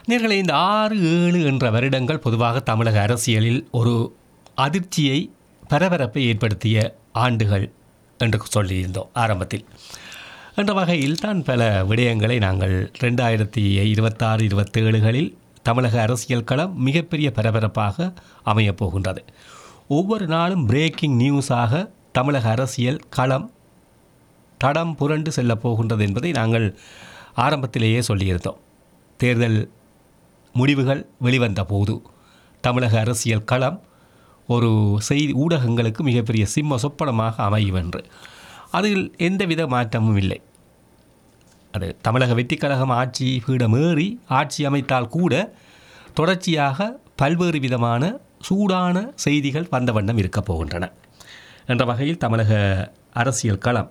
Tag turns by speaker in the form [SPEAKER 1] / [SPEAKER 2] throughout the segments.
[SPEAKER 1] நேர்களே, இந்த 6-7 என்ற வருடங்கள் பொதுவாக தமிழக அரசியலில் ஒரு அதிர்ச்சியை பரபரப்பை ஏற்படுத்திய ஆண்டுகள் என்று சொல்லியிருந்தோம் ஆரம்பத்தில். என்ற வகையில் தான் பல விடயங்களை நாங்கள் 2026-27களில் தமிழக அரசியல் களம் மிகப்பெரிய பரபரப்பாக அமையப் போகின்றது. ஒவ்வொரு நாளும் பிரேக்கிங் நியூஸாக தமிழக அரசியல் களம் தடம் புரண்டு செல்லப் போகின்றது என்பதை நாங்கள் ஆரம்பத்திலேயே சொல்லியிருந்தோம். தேர்தல் முடிவுகள் வெளிவந்த போது தமிழக அரசியல் களம் ஒரு செய்தி ஊடகங்களுக்கு மிகப்பெரிய சிம்ம சொப்பனமாக அமையும் என்று. அதில் எந்தவித மாற்றமும் இல்லை. அது தமிழக வெற்றி கழகம் ஆட்சி பீடமேறி ஆட்சி அமைத்தால் கூட தொடர்ச்சியாக பல்வேறு விதமான சூடான செய்திகள் வந்த வண்ணம் இருக்கப் போகின்றன. என்ற வகையில் தமிழக அரசியல் களம்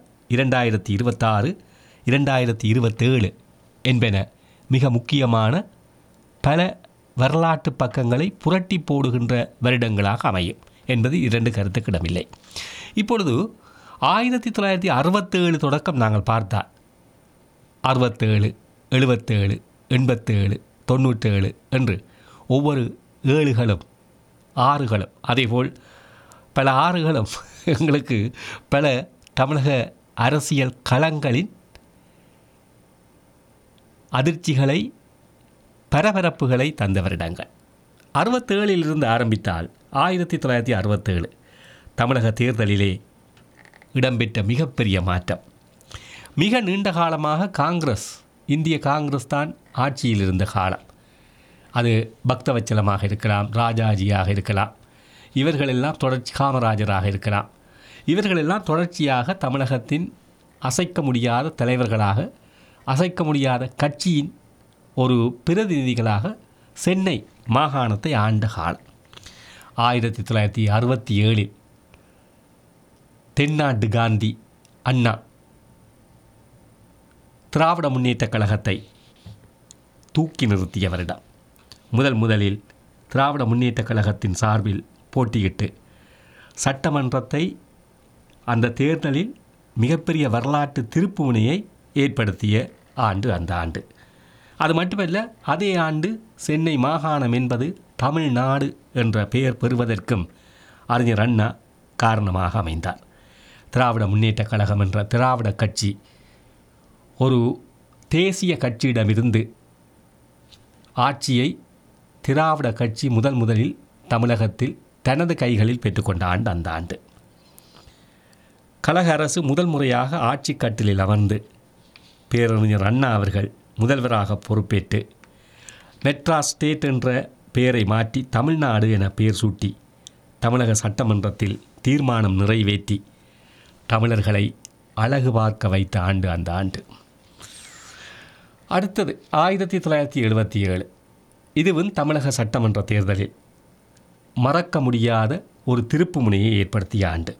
[SPEAKER 1] 2026-2027 என்பன மிக முக்கியமான பல வரலாற்று பக்கங்களை புரட்டி போடுகின்ற வருடங்களாக அமையும் என்பது இரண்டு கருத்துக்கிடமில்லை. இப்பொழுது 1967 தொடக்கம் நாங்கள் பார்த்தால் 67, 77, 87, 97 என்று ஒவ்வொரு ஏழுகளும் ஆறுகளும், அதேபோல் பல ஆறுகளும் எங்களுக்கு பல தமிழக அரசியல் களங்களின் அதிர்ச்சிகளை பரபரப்புகளை தந்த வருடங்கள். 67 ஆரம்பித்தால் 1967 தமிழக தேர்தலிலே இடம்பெற்ற மிகப்பெரிய மாற்றம். மிக நீண்ட காலமாக இந்திய காங்கிரஸ் தான் ஆட்சியில் இருந்த காலம். அது பக்தவச்சலமாக இருக்கலாம், ராஜாஜியாக இருக்கலாம், இவர்களெல்லாம் காமராஜராக இருக்கலாம். இவர்களெல்லாம் தொடர்ச்சியாக தமிழகத்தின் அசைக்க முடியாத தலைவர்களாக, அசைக்க முடியாத கட்சியின் ஒரு பிரதிநிதிகளாக சென்னை மாகாணத்தை ஆண்ட காலம். 1967 தென்னாட்டு காந்தி அண்ணா திராவிட முன்னேற்ற கழகத்தை தூக்கி நிறுத்திய வருடம். முதலில் திராவிட முன்னேற்ற கழகத்தின் சார்பில் போட்டியிட்டு சட்டமன்றத்தை அந்த தேர்தலில் மிகப்பெரிய வரலாற்று திருப்புமுனையை ஏற்படுத்திய ஆண்டு அந்த ஆண்டு. அது மட்டுமல்ல, அதே ஆண்டு சென்னை மாகாணம் என்பது தமிழ்நாடு என்ற பெயர் பெறுவதற்கும் அறிஞர் அண்ணா காரணமாக அமைந்தார். திராவிட முன்னேற்ற கழகம் என்ற திராவிட கட்சி ஒரு தேசிய கட்சியிடமிருந்து ஆட்சியை திராவிட கட்சி முதலில் தமிழகத்தில் தனது கைகளில் பெற்றுக்கொண்ட ஆண்டு அந்த ஆண்டு. கழக அரசு முறையாக ஆட்சி கட்டிலில் அமர்ந்து பேரறிஞர் அண்ணா அவர்கள் முதல்வராக பொறுப்பேற்று மெட்ராஸ் ஸ்டேட் என்ற பெயரை மாற்றி தமிழ்நாடு என பெயர் சூட்டி தமிழக சட்டமன்றத்தில் தீர்மானம் நிறைவேற்றி தமிழர்களை அழகு பார்க்க வைத்த ஆண்டு அந்த ஆண்டு. அடுத்தது 1977. இதுவும் தமிழக சட்டமன்ற தேர்தலில் மறக்க முடியாத ஒரு திருப்புமுனையை ஏற்படுத்திய ஆண்டு.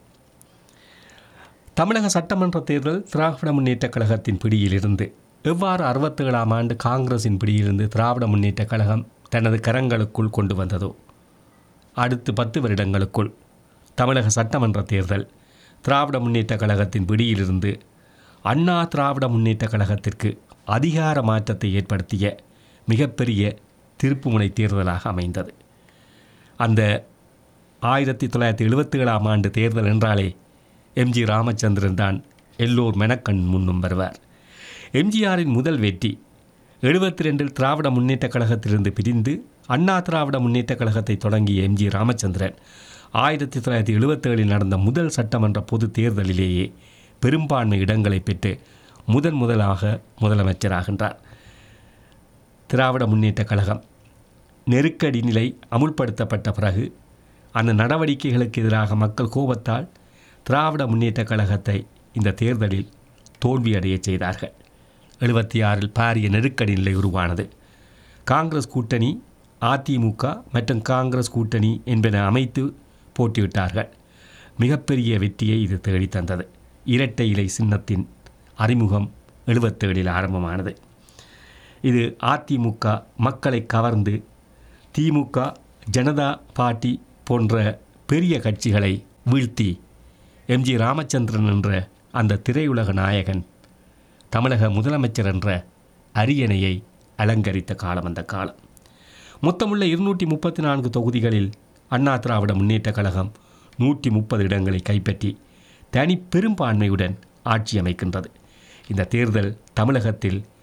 [SPEAKER 1] தமிழக சட்டமன்ற தேர்தல் திராவிட முன்னேற்ற கழகத்தின் பிடியிலிருந்து எவ்வாறு 67ஆம் ஆண்டு காங்கிரஸின் பிடியிலிருந்து திராவிட முன்னேற்ற கழகம் தனது கரங்களுக்குள் கொண்டு வந்ததோ, அடுத்து 10 வருடங்களுக்குள் தமிழக சட்டமன்ற தேர்தல் திராவிட முன்னேற்ற கழகத்தின் பிடியிலிருந்து அண்ணா திராவிட முன்னேற்ற கழகத்திற்கு அதிகார மாற்றத்தை ஏற்படுத்திய மிகப்பெரிய திருப்புமுனை தேர்தலாக அமைந்தது. அந்த 1977ஆம் ஆண்டு தேர்தல் என்றாலே எம்ஜி ராமச்சந்திரன் தான் எல்லோர் மெனக்கண் முன்னும் வருவார். எம்ஜிஆரின் முதல் வெற்றி 72 திராவிட முன்னேற்ற கழகத்திலிருந்து பிரிந்து அண்ணா திராவிட முன்னேற்ற கழகத்தை தொடங்கிய எம்ஜி ராமச்சந்திரன் 1977 நடந்த முதல் சட்டமன்ற பொது தேர்தலிலேயே பெரும்பான்மை இடங்களை பெற்று முதலாக முதலமைச்சராகின்றார். திராவிட முன்னேற்ற கழகம் நெருக்கடி நிலை அமுல்படுத்தப்பட்ட பிறகு அந்த நடவடிக்கைகளுக்கு எதிராக மக்கள் கோபத்தால் திராவிட முன்னேற்ற கழகத்தை இந்த தேர்தலில் தோல்வியடைய செய்தார்கள். 76 பாரிய நெருக்கடி நிலை உருவானது. காங்கிரஸ் கூட்டணி, அதிமுக மற்றும் காங்கிரஸ் கூட்டணி என்பன அமைத்து போட்டியிட்டார்கள். மிகப்பெரிய வெற்றியை இது தேடித்தந்தது. இரட்டை இலை சின்னத்தின் அறிமுகம் 77 ஆரம்பமானது. இது அதிமுக மக்களை கவர்ந்து திமுக, ஜனதா பார்ட்டி போன்ற பெரிய கட்சிகளை வீழ்த்தி எம்ஜி ராமச்சந்திரன் என்ற அந்த திரையுலக நாயகன் தமிழக முதலமைச்சர் என்ற அரியணையை அலங்கரித்த காலம் அந்த காலம். மொத்தமுள்ள 234 தொகுதிகளில் அண்ணா திராவிட முன்னேற்றக் கழகம் 130 இடங்களை கைப்பற்றி தனி பெரும்பான்மையுடன் ஆட்சி அமைக்கின்றது. இந்த தேர்தல் தமிழகத்தில்